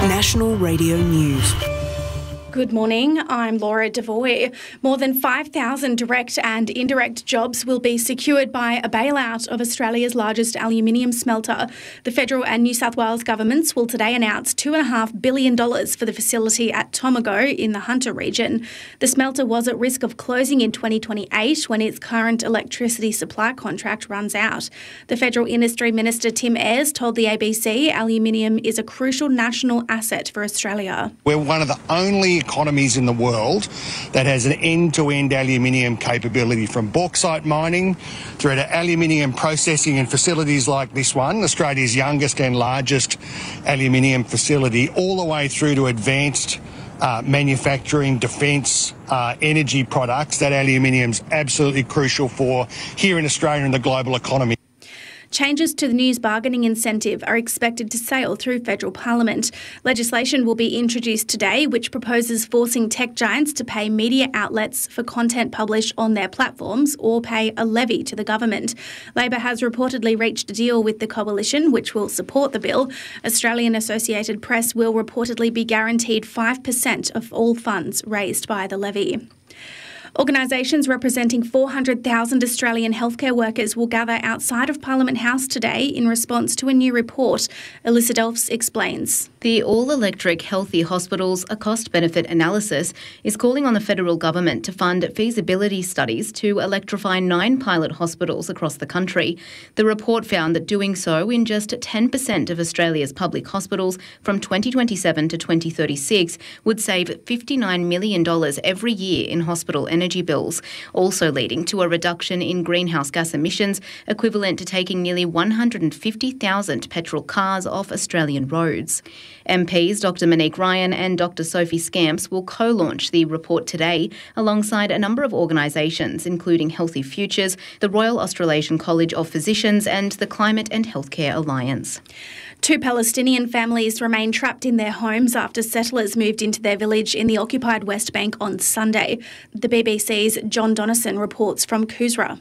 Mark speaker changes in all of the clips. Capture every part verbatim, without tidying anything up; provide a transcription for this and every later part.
Speaker 1: National Radio News.
Speaker 2: Good morning, I'm Laura Devoy. More than five thousand direct and indirect jobs will be secured by a bailout of Australia's largest aluminium smelter. The federal and New South Wales governments will today announce two point five billion dollars for the facility at Tomago in the Hunter region. The smelter was at risk of closing in twenty twenty-eight when its current electricity supply contract runs out. The Federal Industry Minister Tim Ayres told the A B C aluminium is a crucial national asset for Australia.
Speaker 3: We're one of the only economies in the world that has an end-to-end aluminium capability, from bauxite mining through to aluminium processing and facilities like this one, Australia's youngest and largest aluminium facility, all the way through to advanced uh, manufacturing, defence, uh, energy products. That aluminium's absolutely crucial for here in Australia and the global economy.
Speaker 2: Changes to the news bargaining incentive are expected to sail through federal parliament. Legislation will be introduced today which proposes forcing tech giants to pay media outlets for content published on their platforms or pay a levy to the government. Labor has reportedly reached a deal with the coalition which will support the bill. Australian Associated Press will reportedly be guaranteed five percent of all funds raised by the levy. Organisations representing four hundred thousand Australian healthcare workers will gather outside of Parliament House today in response to a new report. Alyssa Delphs explains.
Speaker 4: The All-Electric Healthy Hospitals, a cost-benefit analysis, is calling on the federal government to fund feasibility studies to electrify nine pilot hospitals across the country. The report found that doing so in just ten percent of Australia's public hospitals from twenty twenty-seven to twenty thirty-six would save fifty-nine million dollars every year in hospital energy. energy bills, also leading to a reduction in greenhouse gas emissions equivalent to taking nearly one hundred fifty thousand petrol cars off Australian roads. M Ps Doctor Monique Ryan and Doctor Sophie Scamps will co-launch the report today alongside a number of organisations including Healthy Futures, the Royal Australasian College of Physicians and the Climate and Healthcare Alliance.
Speaker 2: Two Palestinian families remain trapped in their homes after settlers moved into their village in the occupied West Bank on Sunday. The B B C's John Donnison reports from Kusra.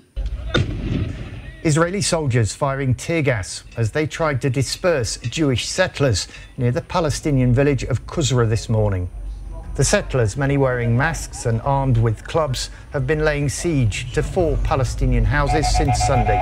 Speaker 5: Israeli soldiers firing tear gas as they tried to disperse Jewish settlers near the Palestinian village of Kusra this morning. The settlers, many wearing masks and armed with clubs, have been laying siege to four Palestinian houses since Sunday.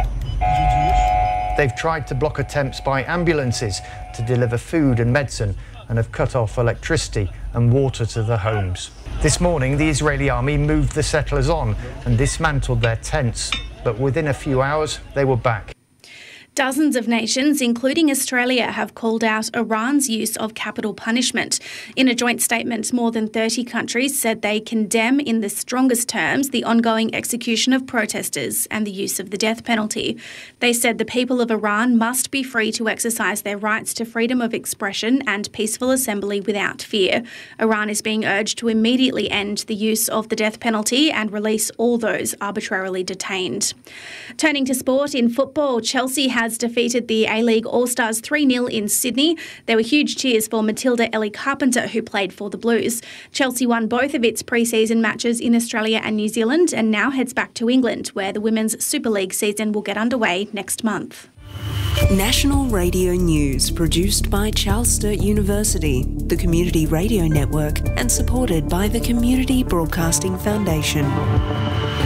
Speaker 5: They've tried to block attempts by ambulances to deliver food and medicine and have cut off electricity and water to the homes. This morning, the Israeli army moved the settlers on and dismantled their tents, but within a few hours, they were back.
Speaker 2: Dozens of nations, including Australia, have called out Iran's use of capital punishment. In a joint statement, more than thirty countries said they condemn in the strongest terms the ongoing execution of protesters and the use of the death penalty. They said the people of Iran must be free to exercise their rights to freedom of expression and peaceful assembly without fear. Iran is being urged to immediately end the use of the death penalty and release all those arbitrarily detained. Turning to sport, in football, Chelsea has defeated the A-League All-Stars three nil in Sydney. There were huge cheers for Matilda Ellie Carpenter, who played for the Blues. Chelsea won both of its pre-season matches in Australia and New Zealand and now heads back to England, where the Women's Super League season will get underway next month.
Speaker 1: National Radio News, produced by Charles Sturt University, the Community Radio Network, and supported by the Community Broadcasting Foundation.